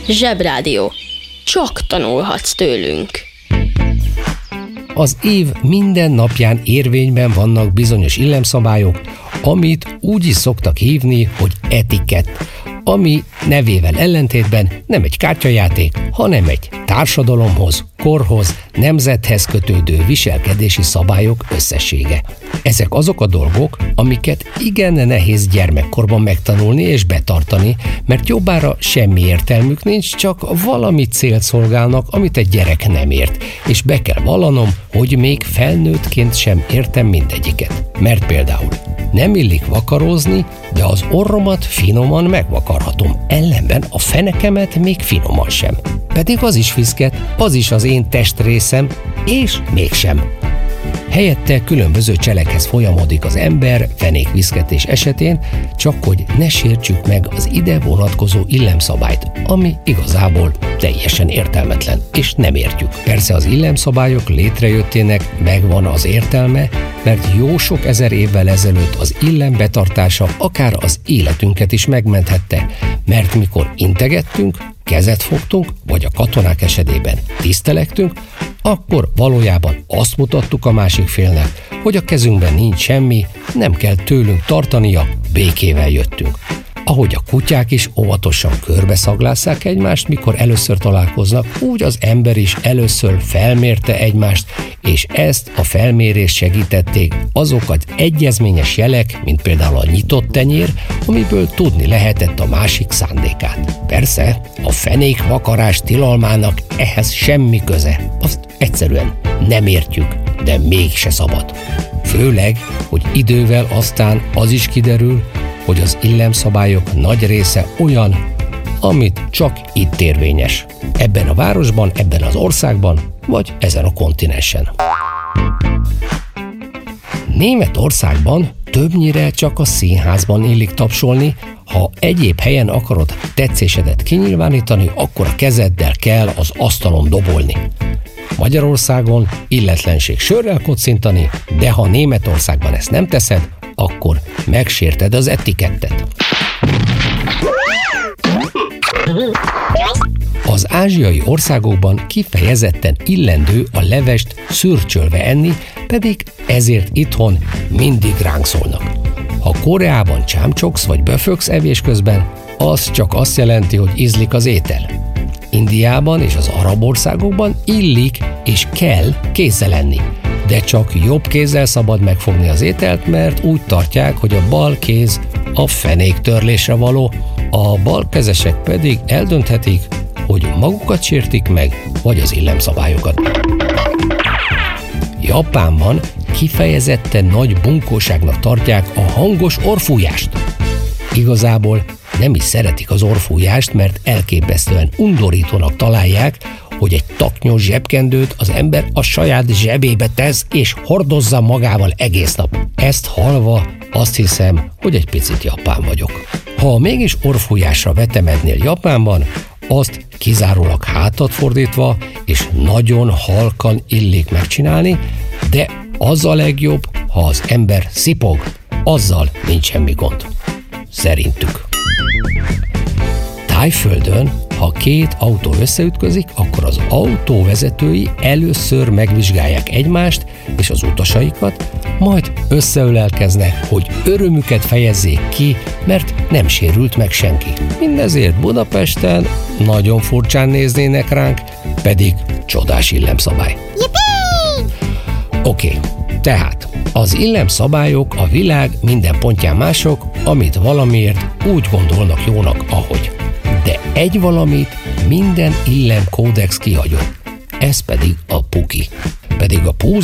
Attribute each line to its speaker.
Speaker 1: Zsebrádió. Csak tanulhatsz tőlünk.
Speaker 2: Az év minden napján érvényben vannak bizonyos illemszabályok, amit úgy is szoktak hívni, hogy etikett, ami nevével ellentétben nem egy kártyajáték, hanem egy társadalomhoz, korhoz, nemzethez kötődő viselkedési szabályok összessége. Ezek azok a dolgok, amiket igen nehéz gyermekkorban megtanulni és betartani, mert jobbára semmi értelmük nincs, csak valami célt szolgálnak, amit egy gyerek nem ért, és be kell vallanom, hogy még felnőttként sem értem mindegyiket. Mert például nem illik vakarózni, de az orromat finoman megvakarhatom, ellenben a fenekemet még finoman sem. Pedig az is viszket, az is az én testrészem, és mégsem. Helyette különböző cselekhez folyamodik az ember fenékviszketés esetén, csak hogy ne sértsük meg az ide vonatkozó illemszabályt, ami igazából teljesen értelmetlen, és nem értjük. Persze az illemszabályok létrejöttének megvan az értelme, mert jó sok ezer évvel ezelőtt az illem betartása akár az életünket is megmenthette, mert mikor integettünk, kezet fogtunk, vagy a katonák esetében tisztelektünk, akkor valójában azt mutattuk a másik félnek, hogy a kezünkben nincs semmi, nem kell tőlünk tartania, békével jöttünk. Ahogy a kutyák is óvatosan körbeszaglásszák egymást, mikor először találkoznak, úgy az ember is először felmérte egymást, és ezt a felmérést segítették azok az egyezményes jelek, mint például a nyitott tenyér, amiből tudni lehetett a másik szándékát. Persze, a fenékvakarás tilalmának ehhez semmi köze, azt egyszerűen nem értjük, de mégse szabad. Főleg, hogy idővel aztán az is kiderül, hogy az illemszabályok nagy része olyan, amit csak itt érvényes. Ebben a városban, ebben az országban, vagy ezen a kontinensen. Németországban többnyire csak a színházban illik tapsolni, ha egyéb helyen akarod tetszésedet kinyilvánítani, akkor a kezeddel kell az asztalon dobolni. Magyarországon illetlenség sörrel kocintani, de ha Németországban ezt nem teszed, akkor megsérted az etikettet. Az ázsiai országokban kifejezetten illendő a levest szürcsölve enni, pedig ezért itthon mindig ránk szólnak. Ha Koreában csámcsogsz vagy böfögsz evés közben, az csak azt jelenti, hogy ízlik az étel. Indiában és az arab országokban illik és kell kézzel enni, de csak jobb kézzel szabad megfogni az ételt, mert úgy tartják, hogy a bal kéz a fenéktörlésre való, a balkezesek pedig eldönthetik, hogy magukat sértik meg, vagy az illemszabályokat. Japánban kifejezetten nagy bunkóságnak tartják a hangos orrfújást. Igazából nem is szeretik az orrfújást, mert elképesztően undorítónak találják, hogy egy taknyos zsebkendőt az ember a saját zsebébe tesz, és hordozza magával egész nap. Ezt hallva azt hiszem, hogy egy picit japán vagyok. Ha mégis orrfújásra vetemednél Japánban, azt kizárólag hátat fordítva, és nagyon halkan illik megcsinálni, de az a legjobb, ha az ember szipog, azzal nincs semmi gond. Szerintük. Tájföldön, ha két autó összeütközik, akkor az autóvezetői először megvizsgálják egymást és az utasaikat, majd összeölelkeznek, hogy örömüket fejezzék ki, mert nem sérült meg senki. Mindezért Budapesten nagyon furcsán néznének ránk, pedig csodás illemszabály. Oké, tehát az illemszabályok a világ minden pontján mások, amit valamiért úgy gondolnak jónak, ahogy. De egy valamit minden illemkódex kihagyott, ez pedig a puki. Pedig a